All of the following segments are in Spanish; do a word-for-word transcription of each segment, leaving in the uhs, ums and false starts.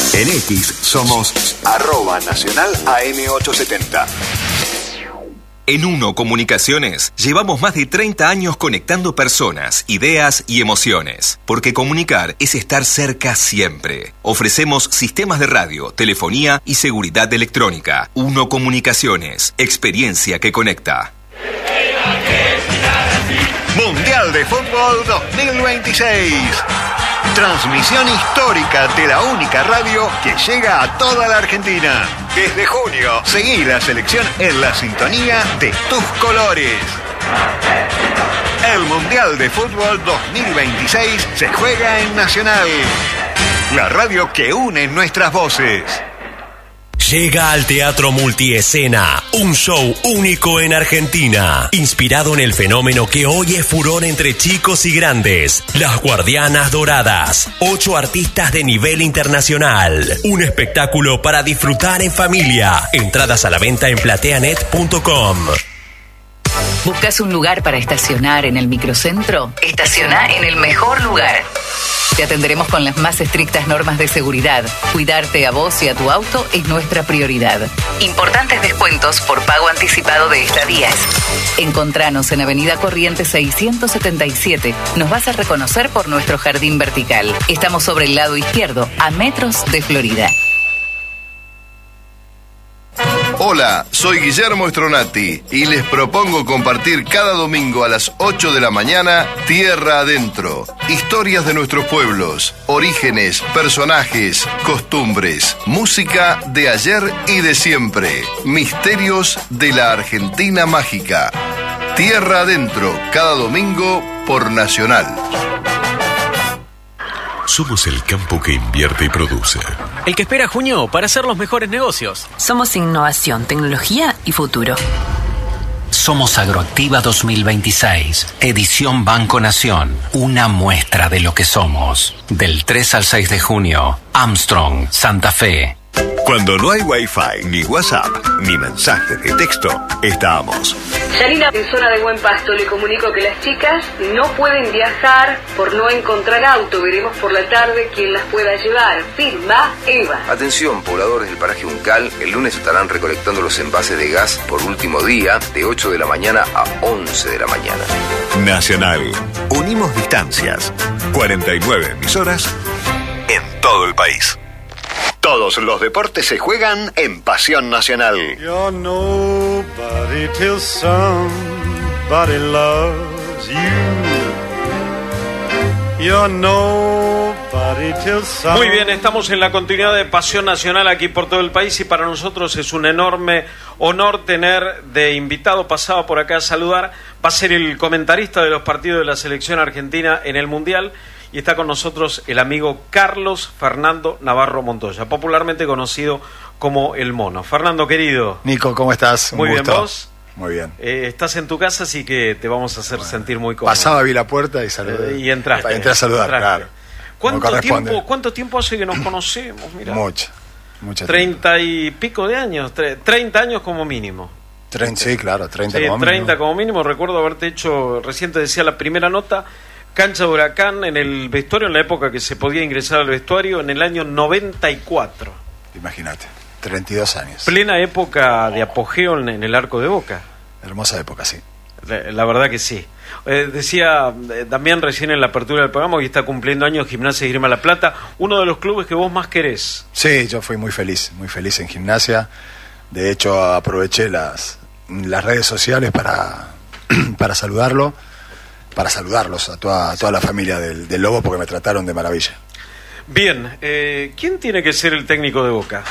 En X somos arroba nacional A M ochocientos setenta. En Uno Comunicaciones llevamos más de treinta años conectando personas, ideas y emociones. Porque comunicar es estar cerca siempre. Ofrecemos sistemas de radio, telefonía y seguridad electrónica. Uno Comunicaciones, experiencia que conecta. Mundial de Fútbol dos mil veintiséis. Transmisión histórica de la única radio que llega a toda la Argentina. Desde junio, seguí la selección en la sintonía de tus colores. El Mundial de Fútbol dos mil veintiséis se juega en Nacional, la radio que une nuestras voces. Llega al Teatro Multiescena, un show único en Argentina, inspirado en el fenómeno que hoy es furor entre chicos y grandes, Las Guardianas Doradas, ocho artistas de nivel internacional, un espectáculo para disfrutar en familia, entradas a la venta en plateanet punto com. ¿Buscas un lugar para estacionar en el microcentro? Estaciona en el mejor lugar. Te atenderemos con las más estrictas normas de seguridad. Cuidarte a vos y a tu auto es nuestra prioridad. Importantes descuentos por pago anticipado de estadías. Encontranos en Avenida Corrientes seiscientos setenta y siete. Nos vas a reconocer por nuestro jardín vertical. Estamos sobre el lado izquierdo, a metros de Florida. Hola, soy Guillermo Stronati y les propongo compartir cada domingo a las ocho de la mañana Tierra Adentro. Historias de nuestros pueblos, orígenes, personajes, costumbres, música de ayer y de siempre, misterios de la Argentina mágica. Tierra Adentro, cada domingo por Nacional. Somos el campo que invierte y produce. El que espera junio para hacer los mejores negocios. Somos innovación, tecnología y futuro. Somos Agroactiva dos mil veintiséis, edición Banco Nación. Una muestra de lo que somos. Del tres al seis de junio, Armstrong, Santa Fe. Cuando no hay Wi-Fi, ni WhatsApp, ni mensajes de texto, estamos. Yanina, en zona de Buen Pasto, le comunico que las chicas no pueden viajar por no encontrar auto. Veremos por la tarde quién las pueda llevar. Firma Eva. Atención, pobladores del paraje Uncal, el lunes estarán recolectando los envases de gas por último día, de ocho de la mañana a once de la mañana. Nacional. Unimos distancias. cuarenta y nueve emisoras en todo el país. Todos los deportes se juegan en Pasión Nacional. You're nobody till somebody loves you. You're nobody till somebody... Muy bien, estamos en la continuidad de Pasión Nacional aquí por todo el país y para nosotros es un enorme honor tener de invitado pasado por acá a saludar. Va a ser el comentarista de los partidos de la selección argentina en el Mundial. Y está con nosotros el amigo Carlos Fernando Navarro Montoya, popularmente conocido como El Mono. Fernando, querido. Nico, ¿cómo estás? Muy bien, ¿vos? Muy bien. Eh, estás en tu casa, así que te vamos a hacer bueno, sentir muy cómodo. Pasaba, vi la puerta y saludé. Eh, y entraste. Entré a saludar, entraste. claro. ¿Cuánto tiempo, ¿Cuánto tiempo hace que nos conocemos? Mirá. Mucho, mucho Treinta y pico de años, tre- treinta años como mínimo. Treinta, sí, claro, treinta sí, como mínimo. treinta como mínimo. Recuerdo haberte hecho, recién te decía la primera nota... Cancha de Huracán en el vestuario, en la época que se podía ingresar al vestuario, en el año noventa y cuatro. Imagínate, treinta y dos años. Plena época de apogeo en, en el Arco de Boca. Hermosa época, sí. La, la verdad que sí. Eh, decía eh, también recién en la apertura del programa que está cumpliendo años Gimnasia y Esgrima La Plata, uno de los clubes que vos más querés. Sí, yo fui muy feliz, muy feliz en Gimnasia. De hecho, aproveché las, las redes sociales para, para saludarlo. para saludarlos a toda, a toda la familia del, del Lobo porque me trataron de maravilla. Bien, eh, ¿quién tiene que ser el técnico de Boca?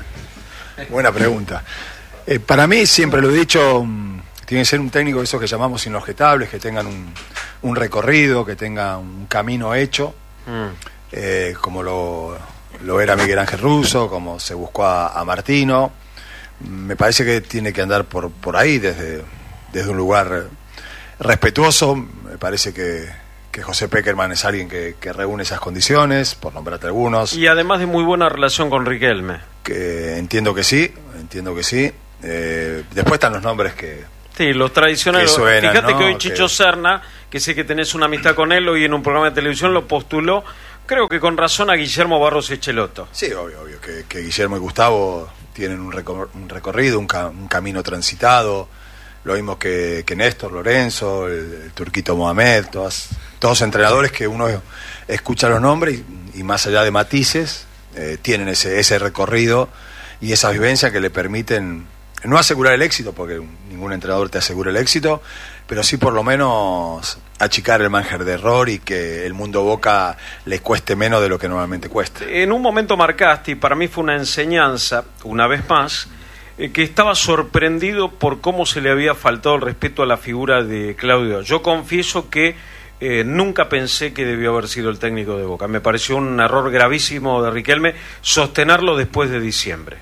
Buena pregunta. Eh, para mí, siempre lo he dicho, um, tiene que ser un técnico de esos que llamamos inobjetables, que tengan un, un recorrido, que tenga un camino hecho, mm. eh, como lo, lo era Miguel Ángel Russo, como se buscó a, a Martino. Me parece que tiene que andar por, por ahí, desde, desde un lugar respetuoso. Me parece que, que José Peckerman es alguien que, que reúne esas condiciones, por nombrarte algunos. Y además de muy buena relación con Riquelme. Que entiendo que sí, entiendo que sí. Eh, después están los nombres que... Sí, los tradicionales. Que suenan, Fíjate ¿no? que hoy Chicho que... Serna, que sé que tenés una amistad con él, hoy en un programa de televisión lo postuló Creo que con razón a Guillermo Barros Echelotto. Sí, obvio, obvio, que, que Guillermo y Gustavo tienen un, recor- un recorrido, un, ca- un camino transitado, lo mismo que, que Néstor Lorenzo, el, el Turquito Mohamed, todas, todos entrenadores que uno escucha los nombres y, y más allá de matices, eh, tienen ese, ese recorrido y esa vivencia que le permiten no asegurar el éxito, porque ningún entrenador te asegura el éxito, pero sí por lo menos achicar el margen de error y que el mundo Boca les cueste menos de lo que normalmente cuesta. En un momento marcaste, y para mí fue una enseñanza, una vez más, eh, que estaba sorprendido por cómo se le había faltado el respeto a la figura de Claudio. Yo confieso que eh, nunca pensé que debió haber sido el técnico de Boca. Me pareció un error gravísimo de Riquelme sostenerlo después de diciembre.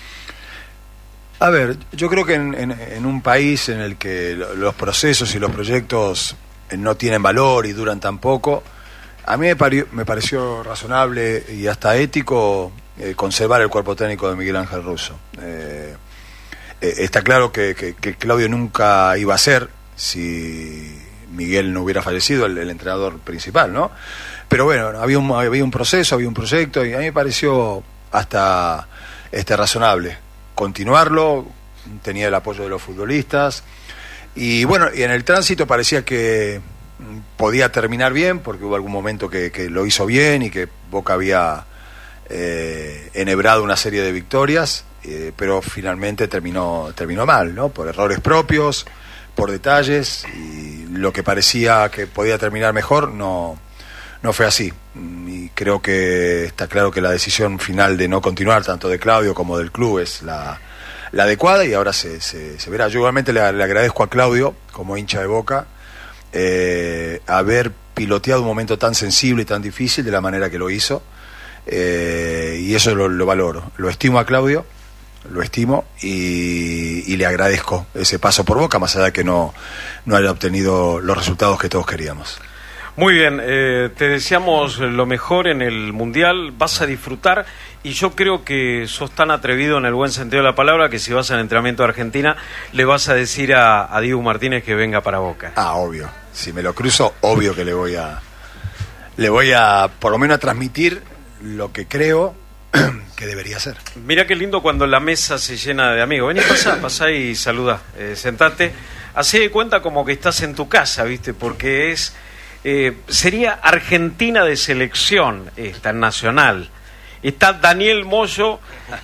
A ver, yo creo que en, en, en un país en el que los procesos y los proyectos no tienen valor y duran tan poco, a mí me, pari- me pareció razonable y hasta ético eh, conservar el cuerpo técnico de Miguel Ángel Russo. Eh, eh, está claro que, que, que Claudio nunca iba a ser, si Miguel no hubiera fallecido, el, el entrenador principal, ¿no? Pero bueno, había un, había un proceso, había un proyecto y a mí me pareció hasta este, razonable continuarlo, tenía el apoyo de los futbolistas y bueno, y en el tránsito parecía que podía terminar bien porque hubo algún momento que, que lo hizo bien y que Boca había eh, enhebrado una serie de victorias, eh, pero finalmente terminó, terminó mal, ¿no? Por errores propios, por detalles, y lo que parecía que podía terminar mejor no, no fue así. Y creo que está claro que la decisión final de no continuar, tanto de Claudio como del club, es la, la adecuada y ahora se, se, se verá. Yo igualmente le, le agradezco a Claudio, como hincha de Boca, eh, haber piloteado un momento tan sensible y tan difícil de la manera que lo hizo, eh, y eso lo, lo valoro. Lo estimo a Claudio, lo estimo y, y le agradezco ese paso por Boca, más allá de que no, no haya obtenido los resultados que todos queríamos. Muy bien, eh, te deseamos lo mejor en el Mundial, vas a disfrutar y yo creo que sos tan atrevido en el buen sentido de la palabra que si vas al entrenamiento de Argentina le vas a decir a, a Diego Martínez que venga para Boca. Ah, obvio, si me lo cruzo, obvio que le voy a, le voy a por lo menos a transmitir lo que creo que debería ser. Mira qué lindo cuando la mesa se llena de amigos. Vení, pasá, pasá y saludá, eh, sentate, hacé de cuenta como que estás en tu casa, ¿viste? Porque es... Eh, sería Argentina de selección, esta nacional. Está Daniel Moyo,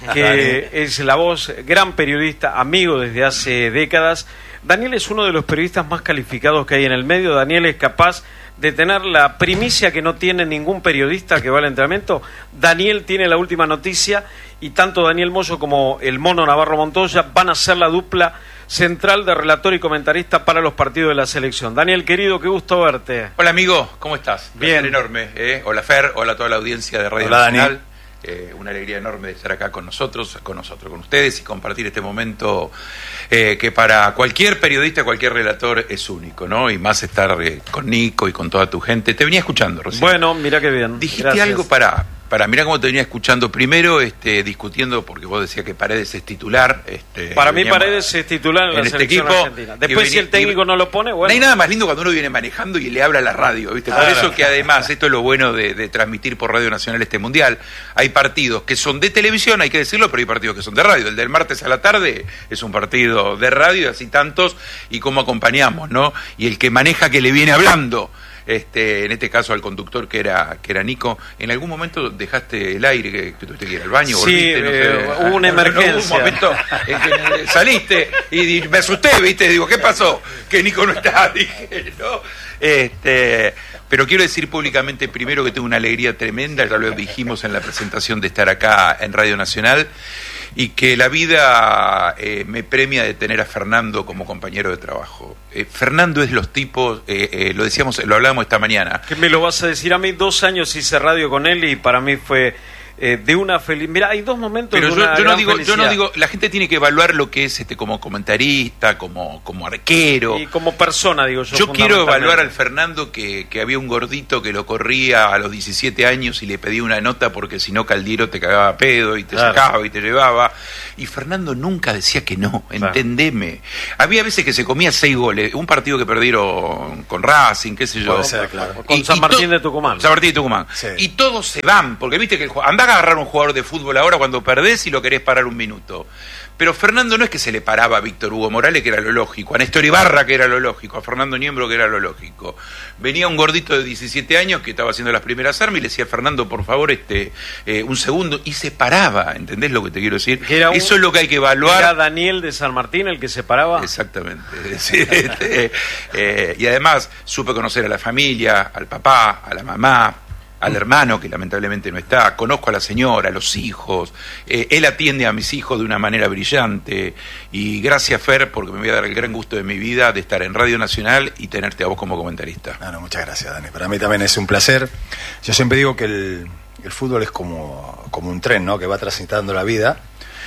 que es la voz, gran periodista, amigo desde hace décadas. Daniel es uno de los periodistas más calificados que hay en el medio. Daniel es capaz de tener la primicia que no tiene ningún periodista que va al entrenamiento. Daniel tiene la última noticia y tanto Daniel Moyo como el Mono Navarro Montoya van a ser la dupla central de relator y comentarista para los partidos de la selección. Daniel, querido, qué gusto verte. Hola, amigo, ¿cómo estás? Bien. Placer enorme. ¿eh? Hola, Fer, hola a toda la audiencia de Radio Hola, Nacional. Eh, una alegría enorme de estar acá con nosotros, con nosotros, con ustedes y compartir este momento eh, que para cualquier periodista, cualquier relator es único, ¿no? Y más estar eh, con Nico y con toda tu gente. Te venía escuchando recién. Bueno, mira qué bien. Dijiste Gracias. algo para... Para, mirá cómo te venía escuchando primero, este, discutiendo, porque vos decías que Paredes es titular. Este, Para mí veníamos, Paredes es titular en, en la este selección equipo, argentina. Después venía, si el técnico y, no lo pone, bueno. No hay nada más lindo cuando uno viene manejando y le habla a la radio, ¿viste? Por Claro. eso que además, esto es lo bueno de, de transmitir por Radio Nacional este Mundial. Hay partidos que son de televisión, hay que decirlo, pero hay partidos que son de radio. El del martes a la tarde es un partido de radio y así tantos, y cómo acompañamos, ¿no? Y el que maneja que le viene hablando. Este, en este caso al conductor que era que era Nico, ¿en algún momento dejaste el aire que, que tuviste que ir al baño? Sí, volviste, no sé, eh, hubo una no, no, emergencia. hubo un momento en que saliste y, y me asusté, ¿viste? Digo, ¿qué pasó? Que Nico no está, dije, ¿no? Este, pero quiero decir públicamente primero que tengo una alegría tremenda, ya lo dijimos en la presentación de estar acá en Radio Nacional, y que la vida eh, me premia de tener a Fernando como compañero de trabajo. Eh, Fernando es los tipos, eh, eh, lo decíamos, lo hablábamos esta mañana. ¿Qué me lo vas a decir a mí? Dos años hice radio con él y para mí fue eh, de una felicidad. Mira, hay dos momentos Pero de yo, una yo no gran digo, yo felicidad. no digo, la gente tiene que evaluar lo que es este como comentarista, como, como arquero. Y como persona, digo yo. Yo quiero fundamentalmente. evaluar al Fernando que, que había un gordito que lo corría a los diecisiete años y le pedía una nota porque si no Caldiero te cagaba a pedo y te Claro. sacaba y te llevaba. Y Fernando nunca decía que no, Claro. entendeme. Había veces que se comía seis goles, un partido que perdieron con Racing, qué sé yo. Puede ser, claro. Con Y- San y Martín to- de Tucumán. San Martín de Tucumán. Sí. Y todos se van, porque viste que el, ju- andá a agarrar un jugador de fútbol ahora cuando perdés y lo querés parar un minuto. Pero Fernando no es que se le paraba a Víctor Hugo Morales, que era lo lógico, a Néstor Ibarra, que era lo lógico, a Fernando Niembro, que era lo lógico. Venía un gordito de diecisiete años que estaba haciendo las primeras armas y le decía, Fernando, por favor, este eh, un segundo, y se paraba, ¿entendés lo que te quiero decir? Que era un- Eso es lo que hay que evaluar. ¿Era Daniel de San Martín el que se paraba? Exactamente. Sí, este, eh, y además supe conocer a la familia, al papá, a la mamá, al hermano que lamentablemente no está, conozco a la señora, a los hijos, eh, él atiende a mis hijos de una manera brillante y gracias Fer porque me voy a dar el gran gusto de mi vida de estar en Radio Nacional y tenerte a vos como comentarista. No, no, muchas gracias, Dani. Para mí también es un placer. Yo siempre digo que el, el fútbol es como, como un tren, ¿no? Que va transitando la vida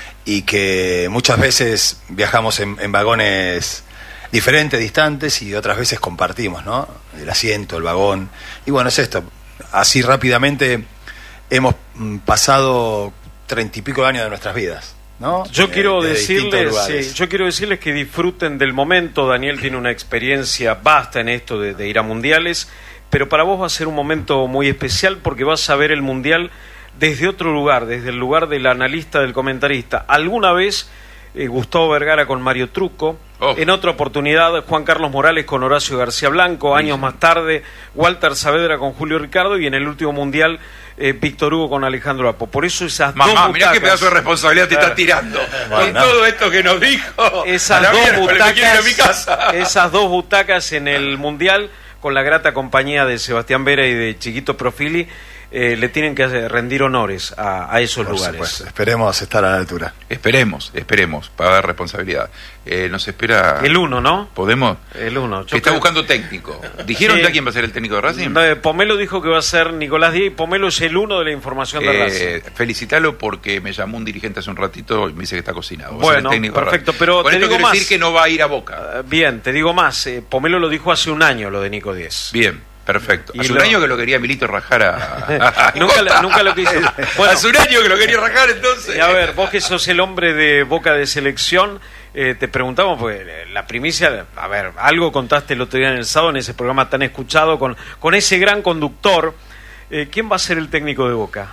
y que muchas veces viajamos en, en vagones diferentes, distantes, y otras veces compartimos, ¿no? El asiento, el vagón. Y bueno, es esto. Así rápidamente hemos mm, pasado treinta y pico de años de nuestras vidas, ¿no? Yo De- quiero de distintos decirles, lugares. sí, yo quiero decirles que disfruten del momento. Daniel tiene una experiencia vasta en esto de, de ir a mundiales, pero para vos va a ser un momento muy especial porque vas a ver el mundial desde otro lugar, desde el lugar del analista, del comentarista. Alguna vez eh, Gustavo Vergara con Mario Trucco, Oh. en otra oportunidad Juan Carlos Morales con Horacio García Blanco, años Sí. más tarde Walter Saavedra con Julio Ricardo, y en el último mundial eh, Víctor Hugo con Alejandro Apo. Por eso esas Mamá, dos mirá qué butacas- pedazo de responsabilidad te Claro. está tirando. Bueno, Con no. todo esto que nos dijo. Esas a la dos miércoles me quiero ir a mi butacas, casa. esas dos butacas en el mundial, con la grata compañía de Sebastián Vera y de Chiquito Profili, eh, le tienen que hacer- rendir honores a, a esos Por lugares. supuesto, esperemos estar a la altura. Esperemos, esperemos, para dar responsabilidad. Eh, nos espera... El uno, ¿no? ¿Podemos? El uno. Que está buscando técnico. ¿Dijeron Sí. ya quién va a ser el técnico de Racing? No, eh, Pomelo dijo que va a ser Nicolás Díaz, y Pomelo es el uno de la información de Racing. Eh, felicitalo porque me llamó un dirigente hace un ratito y me dice que está cocinado. Va a ser Bueno, el técnico de perfecto, Racing. pero Con te esto digo quiero más. decir que no va a ir a Boca. Eh, Bien, te digo más. eh, Pomelo lo dijo hace un año, lo de Nico Díez. Bien, perfecto. Y Hace lo- un año que lo quería Milito rajar a... a- nunca, lo- nunca lo quiso. Bueno, Hace un año que lo quería rajar, entonces. y a ver, vos que sos el hombre de Boca de selección, eh, te preguntamos, pues la primicia, a ver, algo contaste el otro día en el sábado, en ese programa tan escuchado, con, con ese gran conductor. Eh, ¿Quién va a ser el técnico de Boca?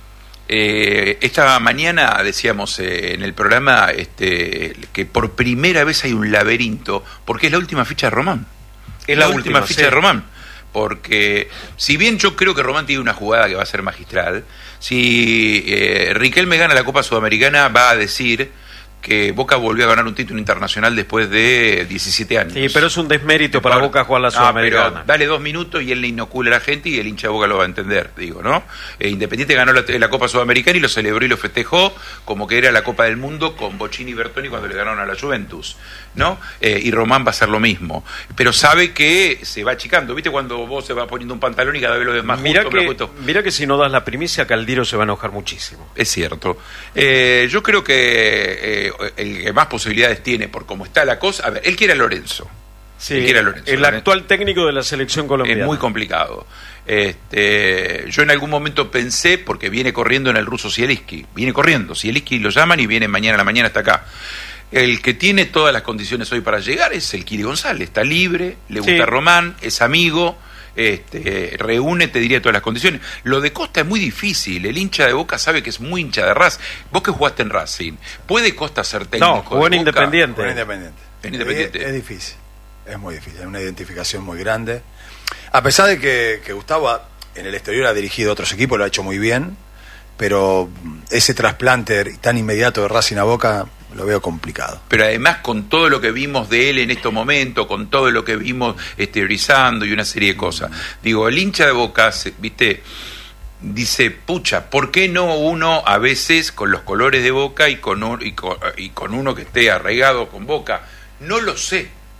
Eh, esta mañana decíamos eh, en el programa este, que por primera vez hay un laberinto, porque es la última ficha de Román. Es la, última, ficha sí. de Román. Porque si bien yo creo que Román tiene una jugada que va a ser magistral, si eh, Riquelme gana la Copa Sudamericana va a decir que Boca volvió a ganar un título internacional después de diecisiete años. Sí, pero es un desmérito para Ahora- Boca jugar la Ah, Sudamericana. pero dale dos minutos y él le inocula a la gente y el hincha de Boca lo va a entender, digo, ¿no? Eh, Independiente ganó la, la Copa Sudamericana y lo celebró y lo festejó como que era la Copa del Mundo con Bochini y Bertoni cuando le ganaron a la Juventus, ¿no? Eh, y Román va a hacer lo mismo. Pero sabe que se va achicando, ¿viste? Cuando vos se va poniendo un pantalón y cada vez lo ves más Mirá justo, me lo que, puesto. mirá que si no das la primicia, Caldiro se va a enojar muchísimo. Es cierto. Eh, yo creo que eh, el que más posibilidades tiene por cómo está la cosa... A ver, él quiere a Lorenzo. Sí, Él quiere a Lorenzo. el Lorenzo. actual técnico de la selección colombiana. Es muy complicado. Este, yo en algún momento pensé, porque viene corriendo en el ruso Zielinski, viene corriendo, Zielinski lo llaman y viene mañana a la mañana, está acá. El que tiene todas las condiciones hoy para llegar es el Kiri González, está libre, le gusta Sí. Román, es amigo, este, reúne, te diría, todas las condiciones. Lo de Costa es muy difícil, el hincha de Boca sabe que es muy hincha de Racing. Vos que jugaste en Racing, ¿puede Costa ser técnico? No, jugó de en Boca? Independiente. Con Independiente. En Independiente. Es, es difícil, es muy difícil, es una identificación muy grande. A pesar de que, que Gustavo ha- en el exterior ha dirigido otros equipos, lo ha hecho muy bien, pero ese trasplante tan inmediato de Racing a Boca lo veo complicado. Pero además con todo lo que vimos de él en estos momentos, con todo lo que vimos exteriorizando y una serie de cosas. Digo, el hincha de Boca, se- viste, dice, pucha, ¿por qué no uno a veces con los colores de Boca y con, un- y con, y con uno que esté arraigado con Boca? No lo sé,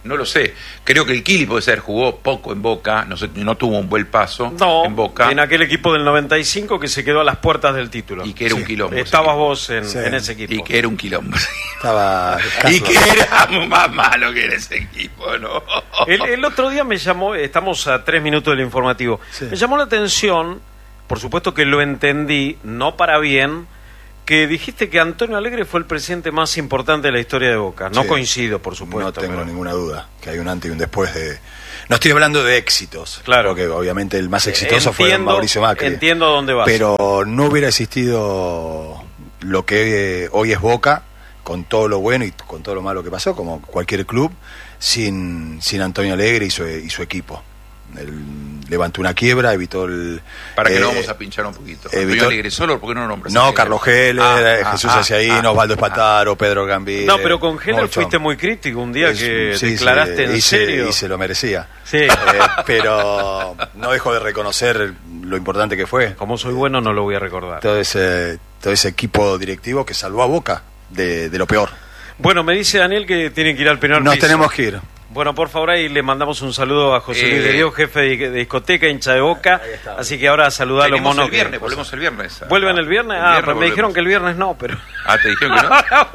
No lo sé. Creo que el Kili puede ser, jugó poco en Boca, no, sé, no tuvo un buen paso no, en Boca. En aquel equipo del noventa y cinco que se quedó a las puertas del título. Y que era sí. un quilombo. Estabas vos en, sí. en ese equipo. Y que era un quilombo. Estaba y que era más malo que era ese equipo, ¿no? El, el otro día me llamó, estamos a tres minutos del informativo, sí. me llamó la atención, por supuesto que lo entendí, no para bien, que dijiste que Antonio Alegre fue el presidente más importante de la historia de Boca. No sí, coincido, por supuesto. No tengo pero... ninguna duda que hay un antes y un después de... No estoy hablando de éxitos, claro, porque obviamente el más exitoso entiendo, fue Mauricio Macri. Entiendo dónde vas. Pero no hubiera existido lo que hoy es Boca, con todo lo bueno y con todo lo malo que pasó, como cualquier club, sin, sin Antonio Alegre y su, y su equipo. Él levantó una quiebra, evitó el... Para que eh, lo vamos a pinchar un poquito. Evitó, Antonio Alegre solo, ¿por qué no lo nombras? No, Carlos Heller, ah, Jesús ah, Haciaín, ah, Osvaldo Espataro, ah, Pedro Gambino. No, pero con Heller fuiste muy crítico un día es, que sí, declaraste sí, en y serio. Se, y se lo merecía. Sí. Eh, pero no dejo de reconocer lo importante que fue. Como soy bueno no lo voy a recordar. Todo ese, todo ese equipo directivo que salvó a Boca de, de lo peor. Bueno, me dice Daniel que tienen que ir al primer Nos piso. tenemos que ir. Bueno, por favor, ahí le mandamos un saludo a José Luis eh, de Dios, jefe de, de discoteca, hincha de Boca. Así que ahora saludar a los monos. El viernes, que... volvemos el viernes. ¿Vuelven el viernes? El ah, viernes pues me dijeron que el viernes no, pero... Ah, ¿te dijeron que no? ahora,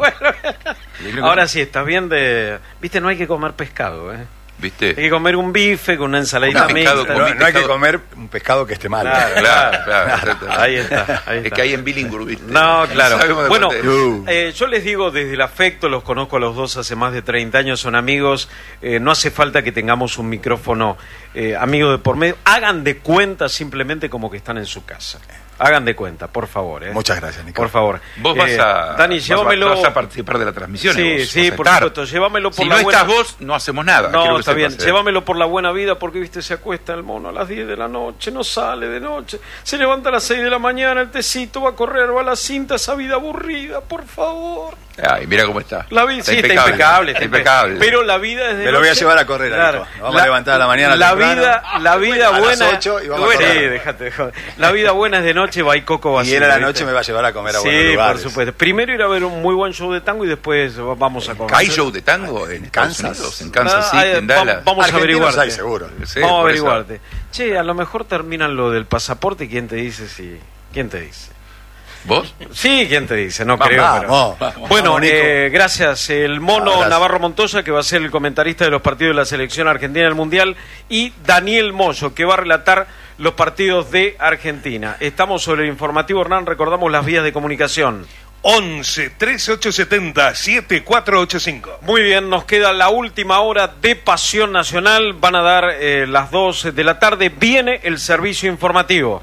bueno. ahora sí, estás bien de... Viste, no hay que comer pescado, ¿eh? ¿Viste? Hay que comer un bife con una ensaladita no, mixta. No, no hay que comer un pescado que esté mal. Claro, claro, claro, claro. Ahí está, ahí está. Es que hay en Billingur, ¿viste? No, claro. Bueno, uh. eh, yo les digo desde el afecto, los conozco a los dos hace más de treinta años, son amigos, eh, no hace falta que tengamos un micrófono eh, amigo de por medio, hagan de cuenta simplemente como que están en su casa. Hagan de cuenta, por favor. ¿eh? Muchas gracias, Nico. Por favor. Vos vas eh, a... Dani, vas, llévamelo... Vas a participar de la transmisión. Sí, vos, sí, por supuesto. Llévamelo por si la no buena... estás vos, no hacemos nada. No, está bien. Llévamelo por la buena vida porque, viste, se acuesta el mono a las diez de la noche, no sale de noche, se levanta a las seis de la mañana, el tecito, va a correr, va a la cinta, esa vida aburrida, por favor. Ay, mira cómo está. La vida está sí, impecable, está impecable, está impecable. Pero la vida es de Me lo voy a llevar a correr, claro. Nico. Vamos la, a levantar a la mañana la temprano. vida, la vida a buena. Las ocho y vamos bueno, a correr. Sí, déjate de joder. La vida buena es de noche, va y Coco va a Y él a la noche me va a llevar a comer a sí, buenos lugares. Sí, por supuesto. Primero ir a ver un muy buen show de tango y después vamos a comer. ¿Hay show de tango en Kansas? Unidos, en Kansas City, ah, en Dallas. Vamos a averiguarte. Hay, seguro. Sí, vamos a averiguarte. Eso. Che, a lo mejor terminan lo del pasaporte. ¿Quién te dice si? ¿Quién te dice? ¿Vos? Sí, ¿quién te dice? No vamos, creo. Vamos, pero... vamos, bueno, vamos, eh, gracias. El mono gracias. Navarro Montoya, que va a ser el comentarista de los partidos de la selección argentina del Mundial, y Daniel Moyo, que va a relatar los partidos de Argentina. Estamos sobre el informativo, Hernán. Recordamos las vías de comunicación. once, trece, ochocientos setenta, setenta y cuatro ochenta y cinco. Muy bien, nos queda la última hora de Pasión Nacional. Van a dar eh, las dos de la tarde. Viene el servicio informativo.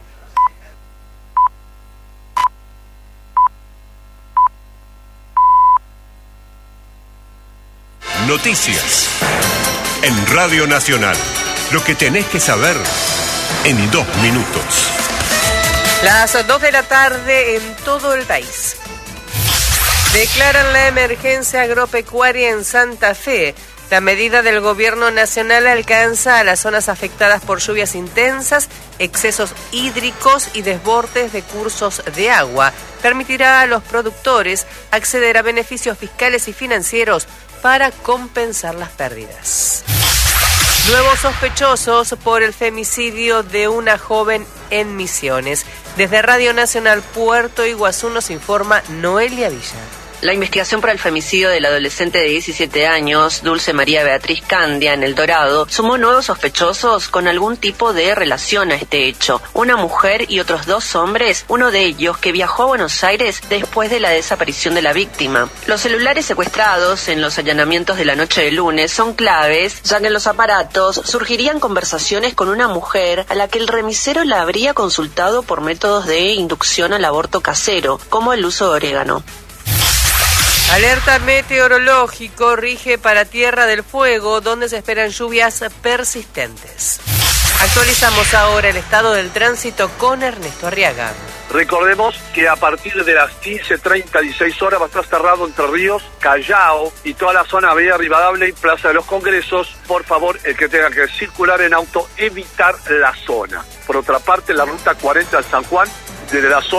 Noticias en Radio Nacional. Lo que tenés que saber en dos minutos. Las dos de la tarde en todo el país. Declaran la emergencia agropecuaria en Santa Fe. La medida del gobierno nacional alcanza a las zonas afectadas por lluvias intensas, excesos hídricos y desbordes de cursos de agua. Permitirá a los productores acceder a beneficios fiscales y financieros para compensar las pérdidas. Nuevos sospechosos por el femicidio de una joven en Misiones. Desde Radio Nacional Puerto Iguazú nos informa Noelia Villa. La investigación por el femicidio del adolescente de diecisiete años, Dulce María Beatriz Candia, en El Dorado, sumó nuevos sospechosos con algún tipo de relación a este hecho. Una mujer y otros dos hombres, uno de ellos que viajó a Buenos Aires después de la desaparición de la víctima. Los celulares secuestrados en los allanamientos de la noche de lunes son claves, ya que en los aparatos surgirían conversaciones con una mujer a la que el remisero la habría consultado por métodos de inducción al aborto casero, como el uso de orégano. Alerta meteorológico rige para Tierra del Fuego, donde se esperan lluvias persistentes. Actualizamos ahora el estado del tránsito con Ernesto Arriaga. Recordemos que a partir de las quince treinta, dieciséis horas va a estar cerrado Entre Ríos, Callao y toda la zona Vía Rivadavia y Plaza de los Congresos. Por favor, el que tenga que circular en auto, evitar la zona. Por otra parte, la ruta cuarenta al San Juan, desde la zona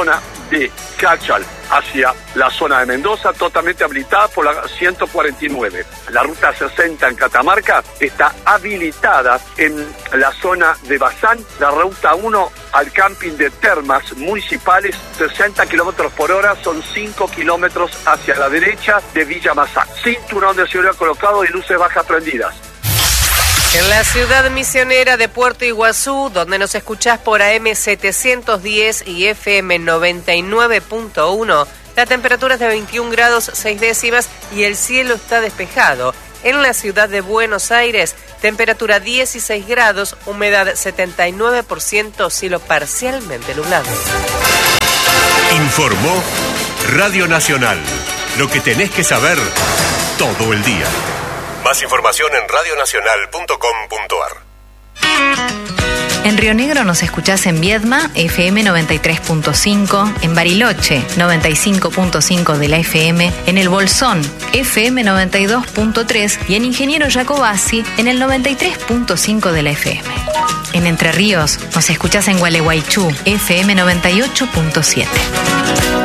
de Cachal hacia la zona de Mendoza, totalmente habilitada por la ciento cuarenta y nueve. La ruta sesenta en Catamarca está habilitada en la zona de Bazán. La ruta uno al camping de Termas Municipales, sesenta kilómetros por hora, son cinco kilómetros hacia la derecha de Villa Mazán. Cinturón de seguridad colocado y luces bajas prendidas. En la ciudad misionera de Puerto Iguazú, donde nos escuchás por A M setecientos diez y F M noventa y nueve punto uno, la temperatura es de veintiún grados seis décimas y el cielo está despejado. En la ciudad de Buenos Aires, temperatura dieciséis grados, humedad setenta y nueve por ciento, cielo parcialmente nublado. Informó Radio Nacional. Lo que tenés que saber todo el día. Más información en radio nacional punto com punto a r. En Río Negro nos escuchás en Viedma, F M noventa y tres punto cinco, en Bariloche, noventa y cinco punto cinco de la F M, en El Bolsón, F M noventa y dos punto tres y en Ingeniero Jacobasi, en el noventa y tres punto cinco de la F M. En Entre Ríos nos escuchás en Gualeguaychú, F M noventa y ocho punto siete.